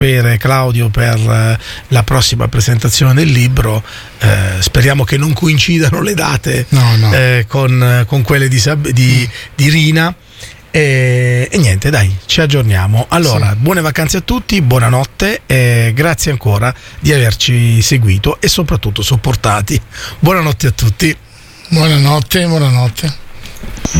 Claudio per la prossima presentazione del libro. Speriamo che non coincidano le date con quelle di Rina. E niente, dai, ci aggiorniamo. Allora, sì. Buone vacanze a tutti, buonanotte e grazie ancora di averci seguito e soprattutto sopportati. Buonanotte a tutti. Buonanotte.